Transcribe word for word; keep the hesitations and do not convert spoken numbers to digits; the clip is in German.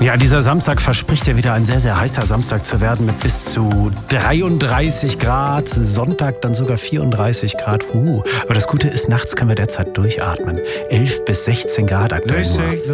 Ja, dieser Samstag verspricht ja wieder ein sehr, sehr heißer Samstag zu werden mit bis zu dreiunddreißig Grad. Sonntag dann sogar vierunddreißig Grad. Uh. Aber das Gute ist, nachts können wir derzeit durchatmen. elf bis sechzehn Grad aktuell nur.